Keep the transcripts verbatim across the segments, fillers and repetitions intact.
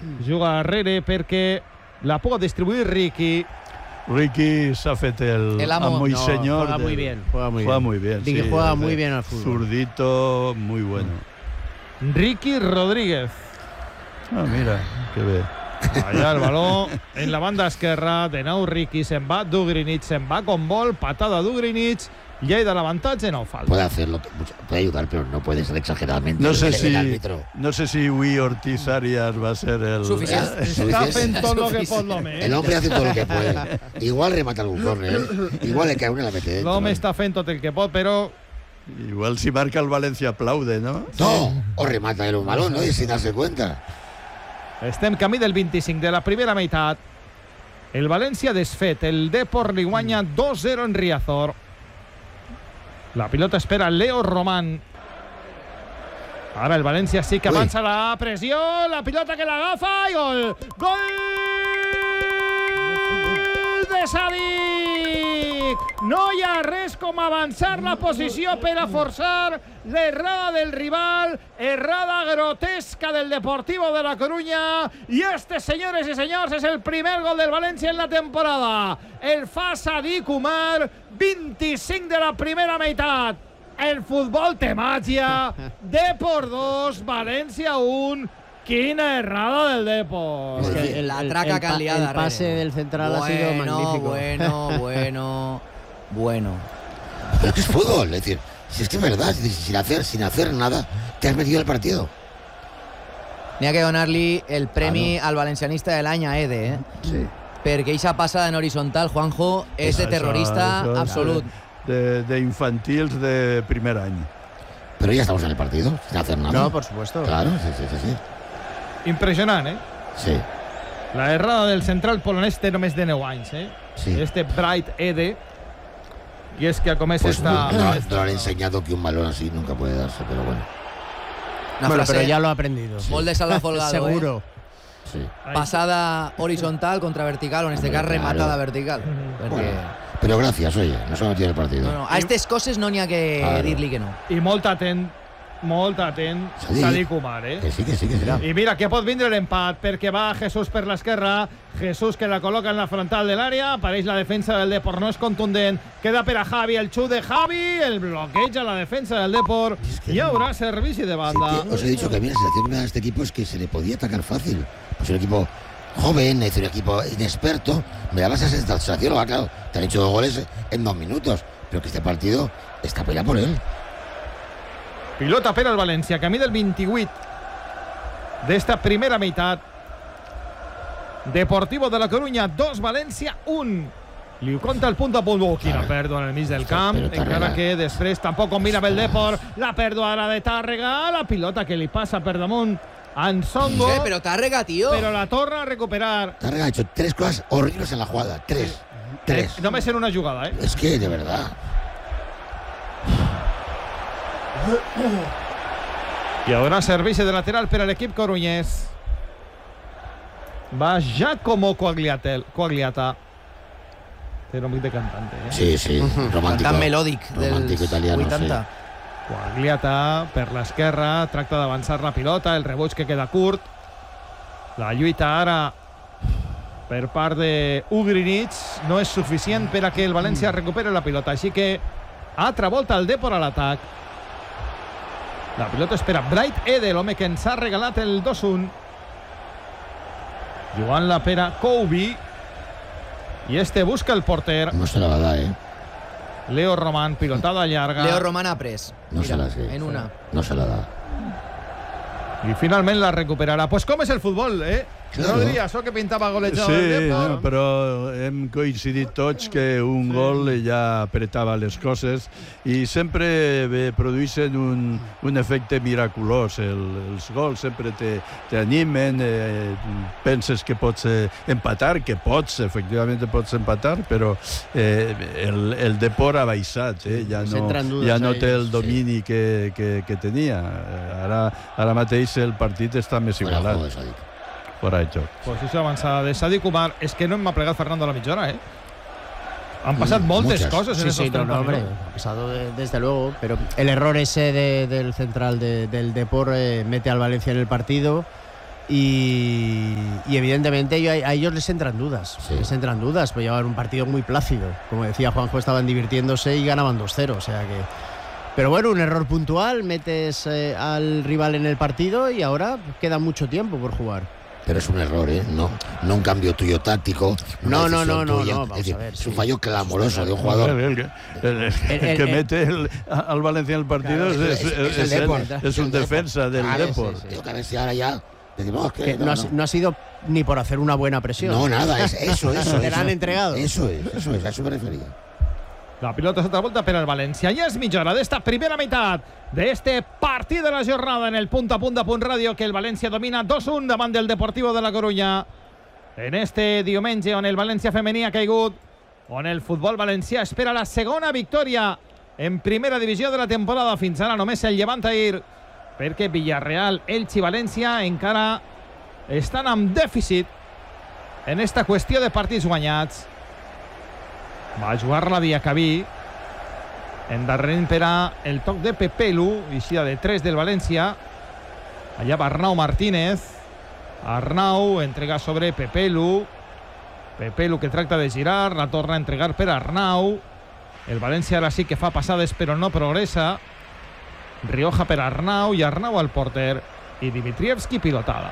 juga darrere perquè la puga distribuir Ricky. Ricky s'ha fet el, el amo. amo y no, señor. Juega muy bien. Juega muy juega bien. Muy bien Ricky sí, juega de, muy bien al fútbol. Zurdito, muy bueno. Ricky Rodríguez. Ah, mira, que bé. Allà el baló en la banda esquerra. De nou Ricky, se'n va Dugrinich, se'n va con vol, patada Dugrinich. Lleida l'avantatge, no falta. Puede hacerlo, puede ayudar, pero no puede ser exageradamente no sé el, si, el árbitro. No sé si Ui Ortiz Arias va a ser el... Suficiente. Està fent tot lo que pot l'home. El hombre hace todo lo que puede. Igual remata algún córner, igual le cae una y la mete dentro. L'home està fent tot el que pot, però... Igual si marca el Valencia aplaude, ¿no? No, o remata el un balón, ¿no? Y sin darse cuenta. Estem camí del vint-i-cinc de la primera meitat. El València desfet. El Depor li guanya dos zero en Riazor. La pilota espera Leo Román. Ara el València sí que avança la pressió. La pilota que l'agafa i gol. Gol de Sadik. No hi ha res com avançar la posició per a forçar l'errada del rival. Errada grotesca del Deportivo de la Coruña. I este, senyores i senyors, és el primer gol del València en la temporada. El fa Sadik Umar. vint-i-cinc de la primera meitat. El futbol té màgia. Depor dos, València un. Quina errada del Depor. Es que el, la el, traca el, que han liado el pase darrere. del central bueno, ha sido magnífico. Bueno, bueno, bueno. Pero es que es fútbol, es decir, si es que es verdad, es decir, sin hacer, sin hacer nada, te has metido el partido. N'hi ha que donar-li el premi Claro. al valencianista de l'any a Ede, eh? Sí. Perquè eixa passada en horitzontal, Juanjo, és de terrorista Eso, eso, absolut. De, de infantils de primer any. Pero ya estamos en el partido, sin hacer nada. No, por supuesto. Claro, sí, sí, sí, sí. Impressionant, eh? Sí, La errada del central polonès té només de nou anys, eh? sí. Este Bright Ede. Y es que comès Pues esta... no, no, no le han enseñado que un balón así nunca puede darse, pero bueno. Una Bueno, frase pero ya lo ha aprendido. molt de Salva Folgado, Seguro. eh? Sí. Passada horizontal contra vertical, o en este Hombre, cas claro. rematada vertical. Perquè... Bueno, pero gracias, oye, no se ha metido en el partido. No, no, a aquestes coses no n'hi ha que Claro. dir-li que no. I molt atent, molt atent, Sí. Sadik Umar, eh? Que sí, que sí, que sí. I mira que pot vindre l'empat perquè va Jesús per l'esquerra. Jesús que la col·loca en la frontal de l'àrea. Apareix la defensa del Depor, no és contundent. Queda per a Javi, el xut de Javi. El bloqueja la defensa del Depor. Es que Hi no. haurà servici de Sí, banda. que os he dicho que a mí la sensación que me da este equipo es que se le podía atacar fácil. Pues un equipo joven, es un equipo inexperto. Me daba esa sensación, ah, claro, te han hecho dos goles en dos minutos. Pero que este partido está pelea por él. Pilota per al València, camí del vint-i-vuit d'esta primera meitat. Deportivo de la Coruña dos, València un. Li ho compta el punt a punt. Oh, quina pèrdua en el mig del camp. Però Tàrrega. Encara que després tampoc combina amb el Depor. La pèrdua ara de Tàrrega. La pilota que li passa per damunt a Nsongo. Eh, però Tàrrega, tio. Però la torna a recuperar. Tàrrega ha hecho tres cosas horribles en la jugada. Tres. Tres. Només en una jugada, eh? Es que, de verdad. Hi haurà servici de lateral per a l'equip corunyès. Va Giacomo Quagliatel, Quagliata. Té nom de cantante, eh? Sí, sí. Romántico. Tan melòdic Romántico dels italiano, vuitanta. Quagliata per l'esquerra, tracta d'avançar la pilota, el rebuig que queda curt. La lluita ara per part de Ugrinich no és suficient per a que el València recuperi la pilota, així que altra volta el Depor a l'atac. La pilota espera Bright Ede, l'home que ens ha regalat el dos un. Jugant-la per a Couby. I este busca el porter. No se la va a dar, ¿eh? Leo Román, pilotada llarga. Leo Román ha pres. No se la sé. En una. No se la da. I finalment la recuperarà. Pues com és el futbol, eh? Claro. Rodri, això que pintava golejador Sí, del Depor. no, però hem coincidit tots que un gol ja apretava les coses i sempre eh, produeixen un, un efecte miraculós. El, els gols sempre t'animen, eh, penses que pots eh, empatar, que pots, efectivament pots empatar, però eh, el, el Depor ha baixat, eh? ja, no, ja no té el domini que, que, que tenia. Ara, ara mateix el partit està més Fuera de igualat. juego de Sadik. Fora de joc. Posició avançada de Sadik Umar. És que no hem aplegat Fernando a la mitja hora, eh? Han passat Mm, moltes muchas. coses en Sí, sí, esos no, no, treinta hombre, minutos. ha pasado de- desde luego, pero el error ese de- del central de- del Depor eh, mete al Valencia en el partido y, y evidentemente a, a ellos les entran dudas. Sí. Les entran dudas, pues llevaban un partido muy plácido. Como decía Juanjo, estaban divirtiéndose y ganaban dos cero. O sea que. Pero bueno, un error puntual, metes eh, al rival en el partido y ahora queda mucho tiempo por jugar. Pero es un error, ¿eh? No, no un cambio tuyo táctico. No, no, no, no, tuya. no, Es vamos decir, a ver, es un sí. fallo clamoroso de un jugador. El, el- el- el El- que el- mete el- al Valencia en el partido Claro, es, es- es- es el es el- Depor. es un El Depor. defensa del Claro, Depor. sí, sí. Digo que a ver si ahora ya decimos que, Que no, no, ha, no. no ha sido ni por hacer una buena presión. No, nada, es eso, eso. Te la eso. han entregado. Eso es, eso es, a eso me refería. La pilota s'ha volta per al València. Ja és mitja hora d'esta primera meitat d'este partit de la jornada en el punt a punt de Punt Ràdio, que el València domina dos a un davant del Deportivo de la Coruña. En este diumenge on el València femení ha caigut, on el futbol valencià espera la segona victòria en primera divisió de la temporada. Fins ara només el Llevant ahir, perquè Villarreal, Elche i València encara estan amb dèficit en esta qüestió de partits guanyats. Va jugar la Diacabí, endarrerint per a el toc de Pepelu, eixida de tres del València. Allà va Arnau Martínez. Arnau entrega sobre Pepelu. Pepelu que tracta de girar, la torna a entregar per Arnau. El València ara sí que fa passades però no progressa. Rioja per Arnau i Arnau al porter y Dimitrievski pilotada.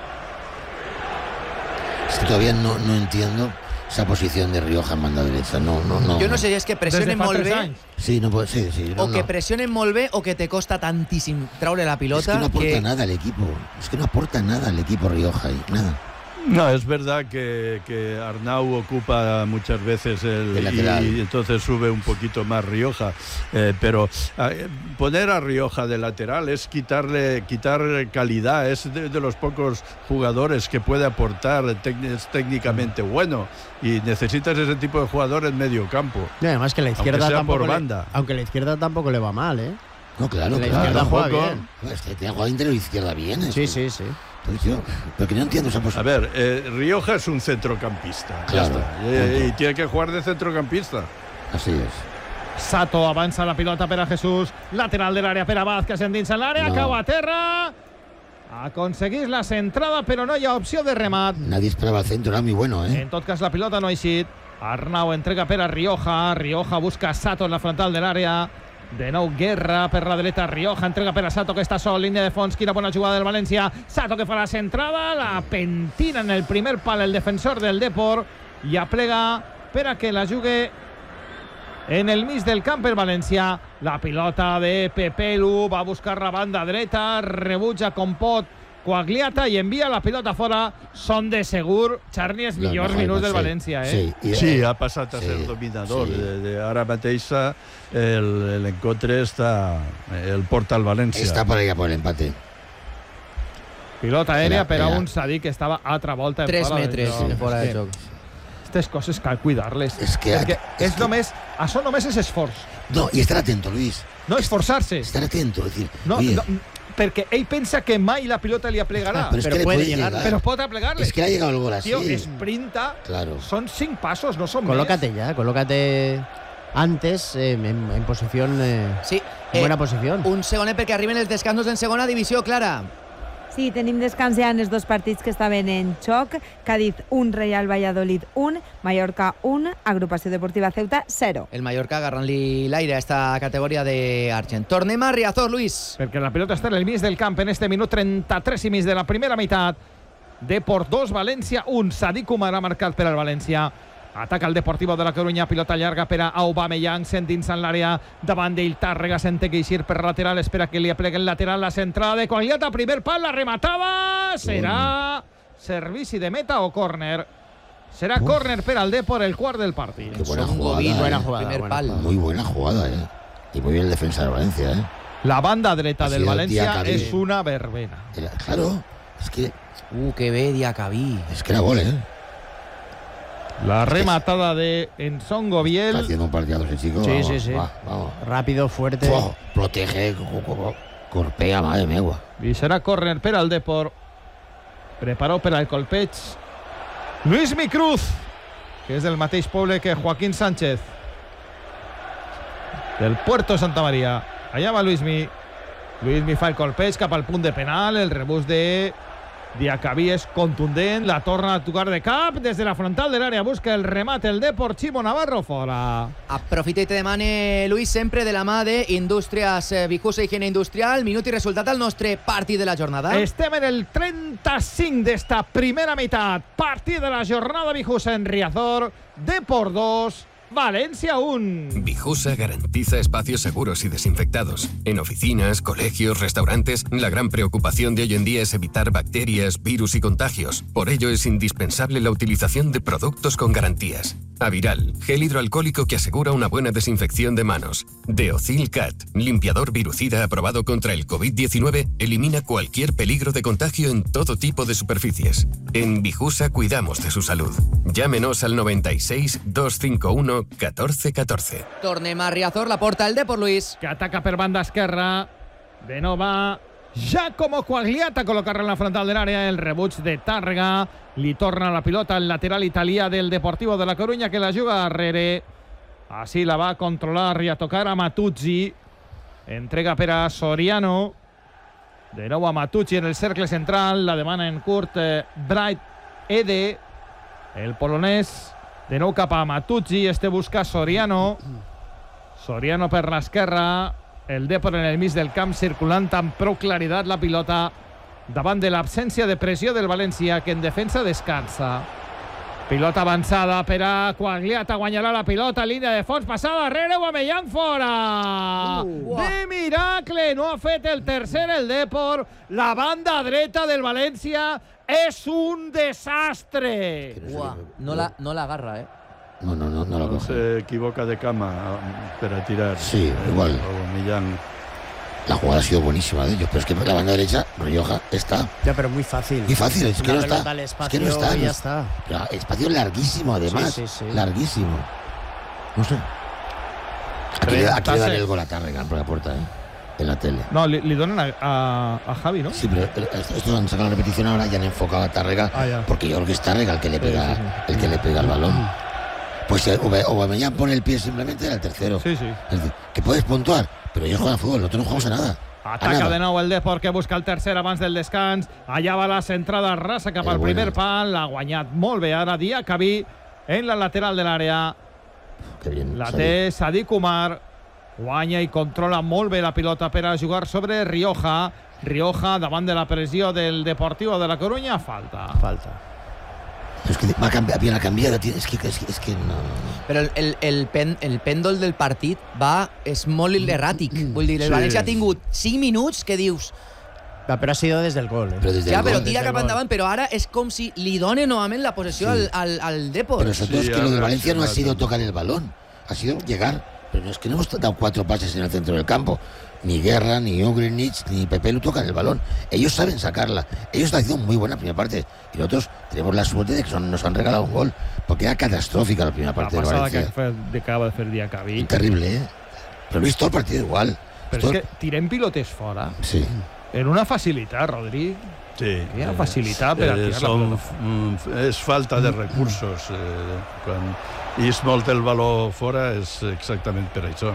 Es que todavía no, no entiendo esa posición de Rioja en banda derecha. No, no, no. Jo no sé si és que pressionen molt bé Sí, no puede, sí, sí, no, o que no. pressionen molt bé o que te costa tantíssim traure la Es pilota que no aporta que... nada al equipo. Es que no aporta nada al equipo Rioja ahí, nada. No, es verdad que, que Arnau ocupa muchas veces el, El lateral. y entonces sube un poquito más Rioja, eh, pero eh, poner a Rioja de lateral es quitarle quitar calidad, es de, de los pocos jugadores que puede aportar, tec- es técnicamente bueno y necesitas ese tipo de jugador en medio campo. Y además que la izquierda Aunque sea tampoco por le- banda. aunque la izquierda tampoco le va mal, ¿eh? No, claro, La claro. izquierda juega tampoco. bien. Es que te ha jugado interior interior izquierda bien. es Sí, que- sí, sí. Pues yo, pero que no entiendo esa A posición. ver, eh, Rioja es un centrocampista, ya Claro, está. Eh, punto. y tiene que jugar de centrocampista. Así es. Sato avança la pilota per a Jesús, lateral de l'àrea per a Vázquez, endinsa l'àrea, No. cau a terra, aconseguís la centrada però no hi ha opció de remat. Nadie esperaba el centro, era muy bueno, ¿eh? En tot cas la pilota no ha eixit. Arnau entrega per a Rioja, Rioja busca a Sato en la frontal de l'àrea, de nou Guerra per la dreta, Rioja entrega per a Sato que està sol, línia de fons, quina bona jugada del València, Sato que fa la centrada, la pentina en el primer pal el defensor del Depor i aplega per a que la jugue en el mig del camp el València. La pilota de Pepelu va a buscar la banda dreta, rebutja com pot Quagliata i envia la pilota fora. Són de segur, Charni, els Los millors mejores, minuts del sí, València, eh? Sí, y, Sí, eh, ha passat a sí, ser dominador. sí. De, de ara mateix el, el encontre està el porta al València. está para ir a por el empate. Pilota aèria Espera, per a espera. un Sadik que estava a altra volta en Tres fora de metres joc. fora de És que joc. Aquestes coses cal cuidar-les. És que- perquè és és que- només, això només és esforç, No, y estar atento, Luis. no esforçar-se. Estar atento. Es decir, No, oye, no, perquè ell pensa que mai la pilota li aplegarà, ah, pero es pero que le puede puede llegar. llegar. però pot aplegar-li. Es que le ha llegado el gol así. Tio, sprinta, Claro. són cinc passos, no són Colócate més. ya, colócate antes eh, en, en posición, eh, Sí, en eh, buena posición. un segonet perquè arriben els descansos en segona divisió, Clara. Sí, tenim descans ja en els dos partits que estaven en xoc. Cádiz un, Real Valladolid un, Mallorca un, Agrupació Deportiva Ceuta zero. El Mallorca agarrant-li l'aire a esta categoria d'Argent. Tornem a Riazor, Luis. Perquè la pilota està en el mig del camp en este minut trenta-tres i mig de la primera meitat. Depor dos, València un. Sadik Umar ha marcat per al València. Ataca el Deportivo de la Coruña, pilota llarga per a Aubameyang, s'endinsa en l'àrea, davant d'ell Tàrrega, s'entén que eixir per lateral, espera que li aplegui el lateral, la centrada de Quagliata, primer pal, la rematada, serà servici de meta o córner. Serà córner per al Depor, el quart del partit. Qué buena Son jugada. Gobín, eh. buena jugada, primer buena pal. jugada. Muy buena jugada, ¿eh? Y muy bien el defensa de Valencia, ¿eh? La banda dreta Ha del sido València Diacabí. és una verbena. Era- claro, es que, Uh, que bé, Diacabí. es que era gol, ¿eh? La rematada de Ensongo Está Biel. haciendo un partidazo ese chico. Sí, vamos, sí, sí. va, vamos. Rápido, fuerte. Fua, protege, co- co- co- corpea, madre mía. I serà córner per al Depor. Preparado per al colpeig. Luismi Cruz, que és del mateix poble que Joaquín Sánchez. Del Puerto Santa Maria. Allà va Luismi. Luismi fa el colpeig cap al punt de penal. El rebús de Diacabí és contundent, la torna a tocar de cap, des de la frontal de l'àrea busca el remate el Depor, Ximo Navarro fora. Aprofita i te demane, Luis, sempre de la mà de Indústries Vicusa Higiene Industrial. Minut i resultat al nostre partit de la jornada. Estem en el trenta-cinc d'esta primera meitat. Partit de la jornada Vicusa en Riazor, Depor dos, Valencia uno. Vijusa garantiza espacios seguros y desinfectados. En oficinas, colegios, restaurantes, la gran preocupación de hoy en día es evitar bacterias, virus y contagios. Por ello es indispensable la utilización de productos con garantías. Aviral, gel hidroalcohólico que asegura una buena desinfección de manos. Deocil Cat, limpiador virucida aprobado contra el covid diecinueve, elimina cualquier peligro de contagio en todo tipo de superficies. En Vijusa cuidamos de su salud. Llámenos al noventa y seis, doscientos cincuenta y uno, catorce catorce. Tornem a Riazor, la porta el Depor, Luis. Que ataca per banda esquerra. De nou va Giacomo Quagliata a col·locar-la en la frontal de l'àrea. El rebuig de Tàrrega. Li torna la pilota al lateral italià del Deportivo de la Coruña, que la juga darrere. Així la va controlar i a tocar a Matuzzi. Entrega per a Soriano. De nou a Matuzzi en el cercle central. La demana en curt eh, Bright Ede. El polonès. De nou cap a Matuzzi. Este busca Soriano. Soriano per l'esquerra. El Depor en el mig del camp, circulant amb prou claritat la pilota davant de l'absència de pressió del València, que en defensa descansa. Pilota avançada per a Quagliata, guanyarà la pilota, línia de fons, passada darrere, Aubameyang fora! Uh, de miracle, no ha fet el tercer el Depor, la banda dreta del València és un desastre! Uah, no la, no la agarra, eh? No, no, no, no la coge. Se equivoca de cama per a tirar. Sí, igual. Millán. La jugada ha sido buenísima de ellos, pero es que la banda derecha, Rioja, está. Ya, pero muy fácil. Muy fácil, es que Una no está. pelota al Es que espacio no está. y no ya es- está. Pero espacio larguísimo, además. Sí, sí, sí. Larguísimo. No sé. Aquí, le- aquí le dan el gol a Tàrrega por la puerta, ¿eh? En la tele. No, li, li donen a, a, a Javi, ¿no? Sí, pero eh, estos han sacado la repetición ahora y han enfocado a Tàrrega, Ah, ya. porque yo creo que es Tàrrega el que le pega, sí, sí. el que le pega el balón. Pues eh, Aube- Aubameyang pone el pie simplemente en el tercero. Sí, sí. Es decir, que puedes puntuar, pero ellos juegan fútbol, nosotros no jugamos a nada. A Ataca nada. de nou el Depor, que busca el tercer abans del descans. Allà va la centrada rasa cap Era al primer buena. pal. L'ha guanyat molt bé ara Diacabí en la lateral de l'àrea. Qué bien. La Sadi. té Sadik Umar. Guanya i controla molt bé la pilota per a jugar sobre Rioja. Rioja davant de la pressió del Deportivo de la Coruña. Falta. Falta. Es que va a cambiar, bien, ha cambiado, tío. Es que, es que, es que no. Però el, el, el, pen, el pèndol del partit va, és molt erràtic. Vull dir, el Sí. València ha tingut cinc minuts que dius, Va, pero ha sido desde el gol. ¿eh? Pero desde ja, el però gol, tira desde el cap gol. endavant, però ara és com si li done novament la possessió Sí. al, al, al Depor. Pero sobre todo Sí, es que lo del ahora Valencia sí, no ha ahora sido sí. tocar el balón, ha sido llegar. Pero no es que no hemos dado cuatro pases en el centro del campo. Ni Guerra, ni Ugrinic, ni Pepe Lu tocan el balón. Ellos saben sacarla. Ellos están haciendo muy buena primera parte. Y nosotros tenemos la suerte de que son- nos han regalado un gol. Porque era catastrófica la primera La parte de passada que Valencia. fe- acaba de fer Diacabí. Terrible, ¿eh? Pero lo he visto todo el partido igual. Però Todo- és que tirem pilotes fora. Sí. En una facilitat, Rodri. Sí. Quina eh, facilitat per a eh, tirar la són, pelota. mm, és falta de recursos. Eh, quan is molt el valor fora és exactament per això.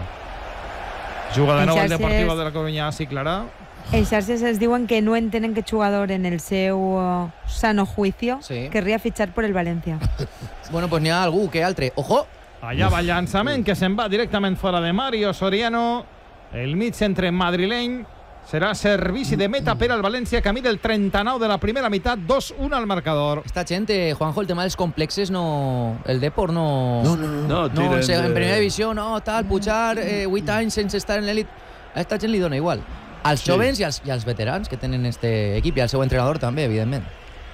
Juga de En nou el xarxes- Deportivo de la Coruña, sí, Clara. En xarxes es diuen que no entenen que jugador en el seu uh, sano juicio Sí. querría fichar por el Valencia. Bueno, pues n'hi ha algú que altre. Ojo! Allà va el llançament que se'n va directament fora de Mario Soriano. El mig centre madrileny serà servici de meta per al València, camí del trenta-nou de la primera meitat, dos un al marcador. Esta gent, eh, Juanjo, el tema dels complexes, no... El Depor no... No, no, no. No, No, tiren o sigui, en de- primera divisió, no, tal, pujar eh, vuit anys sense estar en l'elit. A esta gent li dona igual. Als Sí. jovens i als, i als veterans que tenen este equip i al seu entrenador també, evidentment.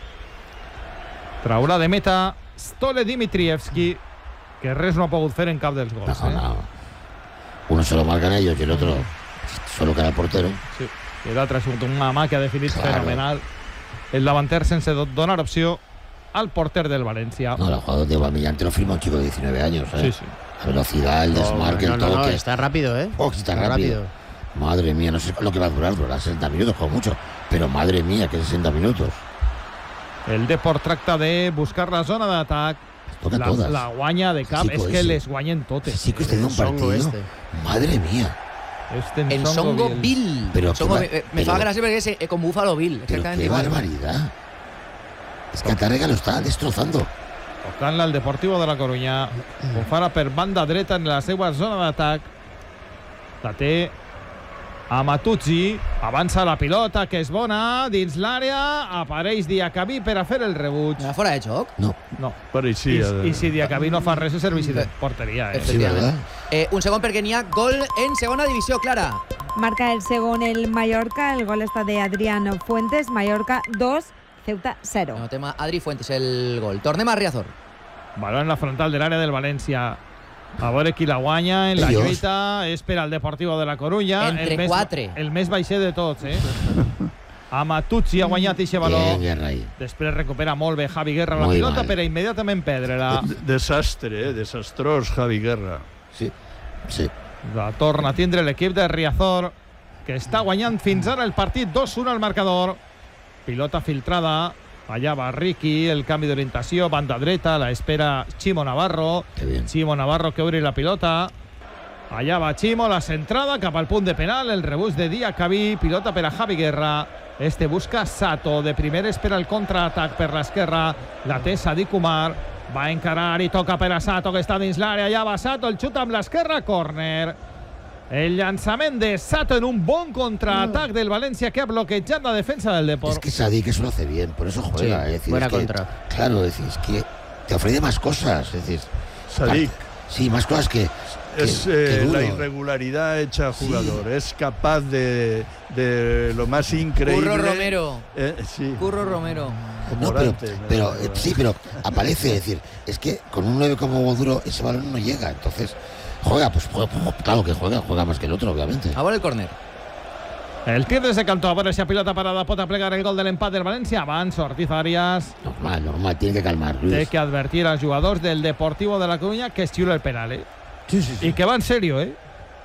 Traurà de meta Stole Dimitrievski, que res no ha pogut fer en cap dels gols. No, Eh? no. Uno se lo marcan ellos y el otro solo queda el portero. Sí. I l'altre ha sigut un mamà que ha definit Claro. fenomenal. El davanter sense do- donar opció al porter del València. No, la jugada de Aubameyang te lo firma un chico de diecinueve años. ¿eh? Sí, sí. La velocidad, el desmarque, no, el no, no, toque. está rápido, ¿eh? Oh, está rápido. Madre mía, no sé lo que va a durar, durará sesenta minutos, como mucho. Pero madre mía, que sesenta minutos. El Depor tracta de buscar la zona d'atac. Toca La, todas. la guanya de cap. Chico És que ese. les guanyen totes. Sí que usted dio un Songo partido. este. Madre mía. Este En Songo Bill. Bill. Pero Songo, qué va- eh, me pero- fa gràcia perquè és eh, com Búfalo Bill. Pero exactament qué igual. barbaridad. És que Tàrrega lo està destrozando. Tocant-la el Deportivo de la Coruña. Ho farà per banda dreta en la seva zona d'atac. La té Amatuzzi. Avança la pilota, que és bona. Dins l'àrea. Apareix Diacabí per a fer el rebuig. ¿Era fora de joc? No. No. Pareixia. I, i si Diacabí no fa res, és servici de porteria. Eh? Sí, ¿verdad? Eh, un segon perquè n'hi ha gol en segona divisió, Clara. Marca el segon el Mallorca, el gol està de Adriano Fuentes, Mallorca dos, Ceuta cero. No, tema Adri Fuentes el gol. Tornem a Riazor. Baló en la frontal del área del València. A veure qui la guanya en la Ellos. lluita. És per al Deportivo de la Coruña. Entre el més, quatre. El més baixer de tots, eh? Amatuzzi ha guanyat eixe baló. Bien, Guerra ahí. Després recupera molt bé Javi Guerra la Muy pilota mal. per a immediatament perdre-la. Desastre, eh? Desastrós, Javi Guerra. Sí, sí. La torna a tindre l'equip de Riazor, que està guanyant fins ara el partit dos a uno al marcador. Pilota filtrada. Allà va Ricky, el canvi d'orientació, banda dreta, la espera Chimo Navarro. Qué bien. Chimo Navarro que obri la pilota. Allà va Chimo, la centrada cap al punt de penal, el rebús de Diacabí, pilota per a Javi Guerra. Este busca Sato, de primer espera el contraatac per l'esquerra, la té Sadik Umar, va encarar i toca per a Sato, que està dins l'àrea. Allà va Sato, el xut amb l'esquerra, córner. El llançament de Sato en un bon contraatac del València, que ha bloquejat la defensa del Depor. Es que Sadik eso lo hace bien, por eso juega. Sí, es decir, buena es que, contra. Claro, es decir, es que te ofrece más cosas. Es decir, Sadik. Sí, más cosas que. que- Es que eh, duro. la irregularidad hecha Sí. jugador. Es capaz de, de lo más increíble. Curro Romero. Eh, sí. Curro Romero. No, pero, Morante, me pero recuerda. eh, sí, pero aparece, es decir, es que con un nueve como duro ese balón no llega, entonces juega, pues juega, claro que juega, juega más que el otro, obviamente. A veure el córner. El tir des de cantó, a veure si a pilota parada pot aplegar el gol de l'empat del València. Abans, Ortiz Arias Normal, normal, tiene que calmar, té Luis. que advertir als jugadors del Deportivo de la Coruña que es xiula el penal, eh? Sí, sí, sí. I que va en serio, eh?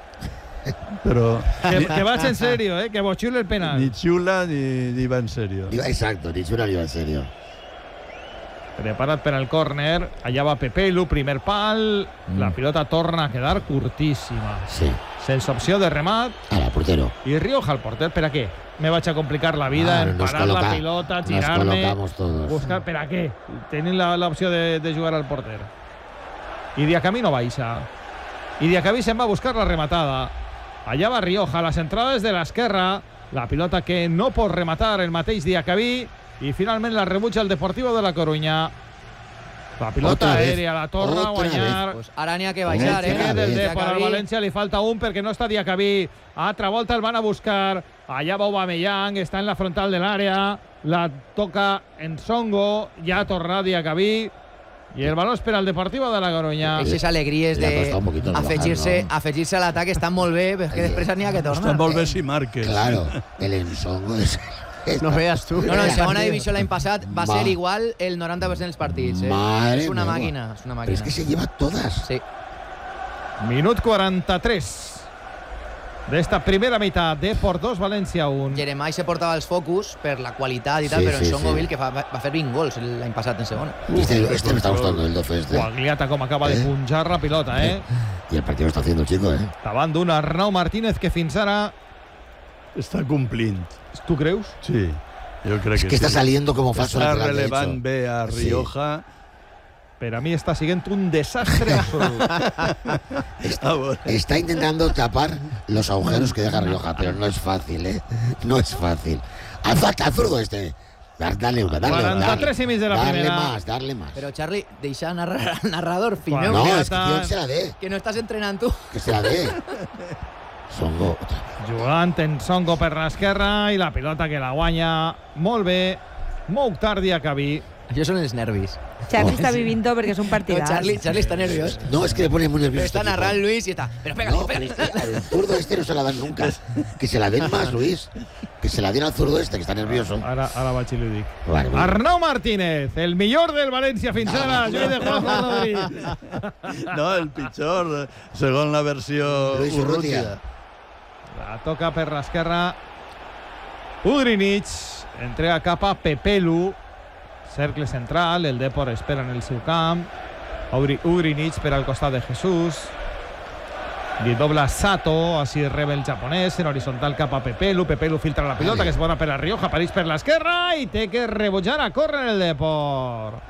Pero Que, que vaig en serio, eh? Que vos xiule el penal. ni chula ni, ni va en serio. Iba- Exacto, ni una en serio. Preparat per al córner. Allà va Pepelu, primer pal. La pilota torna a quedar curtíssima. Sí. Sense opció de remat. Ala, portero. I Rioja, el porter, per a què? Me vaig a complicar la vida Claro, en nos parar la coloca- pilota, nos girar-me, colocamos todos. buscar per a què? Tenint la- l'opció de, de jugar al porter. I Diacabí no baixa. I Diacabí se'n va a buscar la rematada. Allà va Rioja, la centrada és de l'esquerra. La pilota que no pot rematar el mateix Diacabí. I finalment la rebutja el Deportivo de la Coruña. La pilota Otra vez, aèria, la torna a otra guanyar. Pues ara n'hi ha que baixar, Otra eh? Que del vez. Depor al València li falta un perquè no està Diacabí. Altra volta el van a buscar. Allà va Aubameyang, està en la frontal de l'àrea. La toca en Songo. Ja ha tornat Diacabí. I el baló és per al Deportivo de la Coruña. Aquestes alegries Le ha costado un poquito d'afegir-se relajar, afegir-se a l'atac estan molt bé, però és que després n'hi ha que tornar. Està molt bé si marques. Claro, el ensongo es. No veas tú. No, no, en segona divisió l'any passat va Ma- ser igual el noranta per cent dels partits. Eh? Madre és una meva. màquina, és una Pero es màquina. que se lleva todas. Sí. Minut quaranta-tres d'esta primera meitat. Depor dos, València un. Jeremai se portava els focus per la qualitat i tal, Sí, però en sí, Songoville sí. que fa, va fer vint gols l'any passat en segona. Este, este me está gustando el doce este. Guagliata com acaba de Eh? punjar la pilota, eh? Y el partido lo está haciendo el chico, ¿eh? Davant d'un Arnau Martínez que fins ara... Està complint. Tu creus? Sí, jo crec Es que, que está sí. saliendo como falso Està lateral relevant derecho. bé a Sí. Rioja. Per a mi està sent un desastre absolut. Ah, bueno. Está intentando tapar los agujeros que deja Rioja, pero no es fácil, ¿eh? No es fácil. Al falta al zurdo este. Dar- Dale una, dale una. quaranta-tres i mig de la darle primera. más, darle más. Però, Charlie, deixa narrar, al narrador, fill Bueno, meu, No, ya es que está. quiero que se la dé. que no estàs entrenant tu. Que se la dé. Songo. otra vez. Jugant en Songo per l'esquerra i la pilota que la guanya molt bé. Mouktar Diacabí. Això són els nervis. Charlie Oh, está sí. viviendo porque es un No, partidazo. Charlie, Charlie està nerviós. No, es que le pone muy Però nervioso. està este tipo. narrant Luis i està... Però pega, No, pega. pero es que al zurdo este no se la dan nunca. Que se la den más, Luis. Que se la den al zurdo este, que está nervioso. Ara, ara vaig i li dic. Vale, vale. Arnau Martínez, el millor del València fins ara. Lluís de Juanjo Rodríguez. No, el pitjor, segons la versió Luis Urrutia. Urrutia. La toca per l'esquerra Udrinich. Entrega cap a Pepelu. Cercle central. El Depor espera en el seu camp. Udrinich per al costat de Jesús. li dobla Sato, així rebe el japonès en horitzontal cap a Pepelu, Pepelu filtra la pilota, que és bona per a Rioja, París per l'esquerra i té que rebutjar a córrer el Deport.